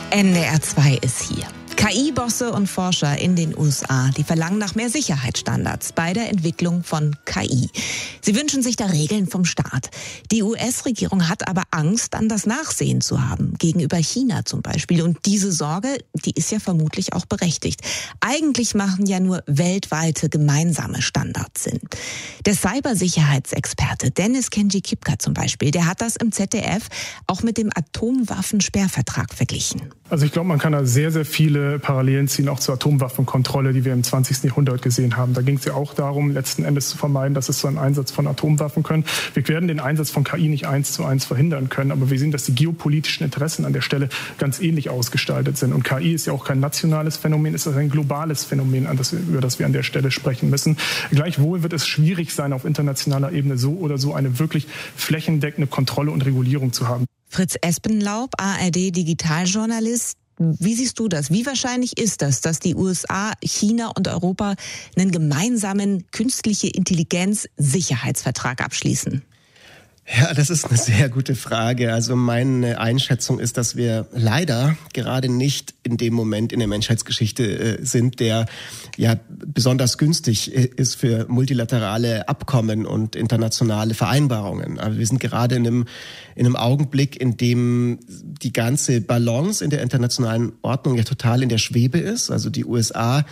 NDR 2 ist hier. KI-Bosse und Forscher in den USA, die verlangen nach mehr Sicherheitsstandards bei der Entwicklung von KI. Sie wünschen sich da Regeln vom Staat. Die US-Regierung hat aber Angst, dann das Nachsehen zu haben, gegenüber China zum Beispiel. Und diese Sorge, die ist ja vermutlich auch berechtigt. Eigentlich machen ja nur weltweite gemeinsame Standards Sinn. Der Cybersicherheitsexperte Dennis Kenji-Kipka zum Beispiel, der hat das im ZDF auch mit dem Atomwaffensperrvertrag verglichen. Also ich glaube, man kann da sehr, sehr viele Parallelen ziehen, auch zur Atomwaffenkontrolle, die wir im 20. Jahrhundert gesehen haben. Da ging es ja auch darum, letzten Endes zu vermeiden, dass es so einen Einsatz von Atomwaffen können. Wir werden den Einsatz von KI nicht 1:1 verhindern können, aber wir sehen, dass die geopolitischen Interessen an der Stelle ganz ähnlich ausgestaltet sind. Und KI ist ja auch kein nationales Phänomen, es ist ein globales Phänomen, über das wir an der Stelle sprechen müssen. Gleichwohl wird es schwierig sein, auf internationaler Ebene so oder so eine wirklich flächendeckende Kontrolle und Regulierung zu haben. Fritz Espenlaub, ARD-Digitaljournalist. Wie siehst du das? Wie wahrscheinlich ist das, dass die USA, China und Europa einen gemeinsamen künstliche Intelligenz-Sicherheitsvertrag abschließen? Ja, das ist eine sehr gute Frage. Also meine Einschätzung ist, dass wir leider gerade nicht in dem Moment in der Menschheitsgeschichte sind, der ja besonders günstig ist für multilaterale Abkommen und internationale Vereinbarungen. Aber wir sind gerade in einem Augenblick, in dem die ganze Balance in der internationalen Ordnung ja total in der Schwebe ist. Also die USA,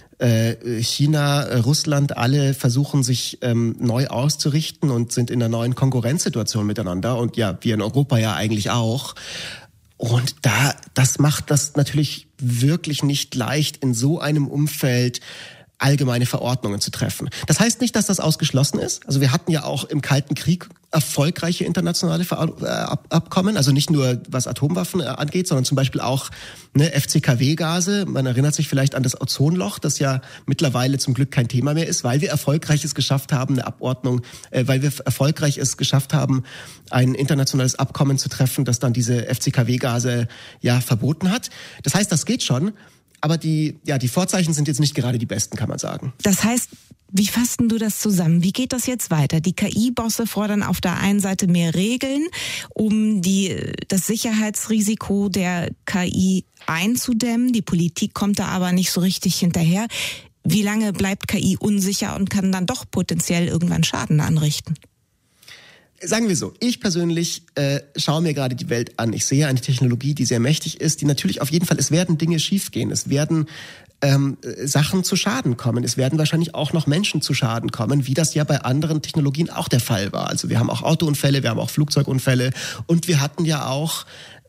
China, Russland, alle versuchen sich neu auszurichten und sind in einer neuen Konkurrenzsituation miteinander und ja, wir in Europa ja eigentlich auch. Und das macht das natürlich wirklich nicht leicht, in so einem Umfeld allgemeine Verordnungen zu treffen. Das heißt nicht, dass das ausgeschlossen ist. Also wir hatten ja auch im Kalten Krieg erfolgreiche internationale Abkommen, also nicht nur was Atomwaffen angeht, sondern zum Beispiel auch FCKW-Gase. Man erinnert sich vielleicht an das Ozonloch, das ja mittlerweile zum Glück kein Thema mehr ist, weil wir erfolgreich es geschafft haben, eine Abordnung, weil wir erfolgreich es geschafft haben, ein internationales Abkommen zu treffen, das dann diese FCKW-Gase ja verboten hat. Das heißt, das geht schon. Aber die Vorzeichen sind jetzt nicht gerade die besten, kann man sagen. Das heißt, wie fasst du das zusammen? Wie geht das jetzt weiter? Die KI-Bosse fordern auf der einen Seite mehr Regeln, um das Sicherheitsrisiko der KI einzudämmen. Die Politik kommt da aber nicht so richtig hinterher. Wie lange bleibt KI unsicher und kann dann doch potenziell irgendwann Schaden anrichten? Sagen wir so, ich persönlich schaue mir gerade die Welt an. Ich sehe eine Technologie, die sehr mächtig ist, die natürlich auf jeden Fall, es werden Dinge schiefgehen, es werden Sachen zu Schaden kommen, es werden wahrscheinlich auch noch Menschen zu Schaden kommen, wie das ja bei anderen Technologien auch der Fall war. Also wir haben auch Autounfälle, wir haben auch Flugzeugunfälle und wir hatten ja auch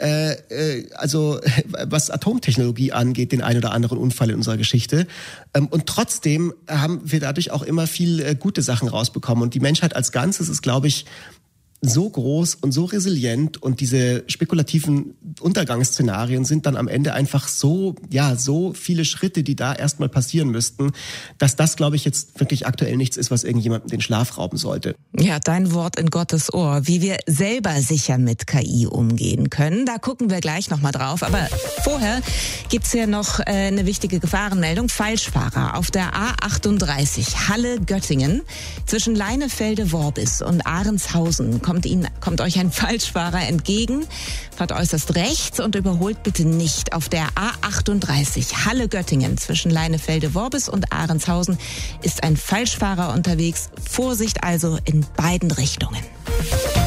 also was Atomtechnologie angeht, den ein oder anderen Unfall in unserer Geschichte. Und trotzdem haben wir dadurch auch immer viel gute Sachen rausbekommen. Und die Menschheit als Ganzes ist, glaube ich, so groß und so resilient und diese spekulativen Untergangsszenarien sind dann am Ende einfach so viele Schritte, die da erstmal passieren müssten, dass das, glaube ich, jetzt wirklich aktuell nichts ist, was irgendjemandem den Schlaf rauben sollte. Ja, dein Wort in Gottes Ohr. Wie wir selber sicher mit KI umgehen können, da gucken wir gleich nochmal drauf. Aber vorher gibt's hier noch eine wichtige Gefahrenmeldung. Falschfahrer auf der A38 Halle-Göttingen zwischen Leinefelde-Worbis und Ahrenshausen kommt euch ein Falschfahrer entgegen, fahrt äußerst rechts und überholt bitte nicht. Auf der A38 Halle-Göttingen zwischen Leinefelde-Worbis und Ahrenshausen ist ein Falschfahrer unterwegs. Vorsicht also in beiden Richtungen.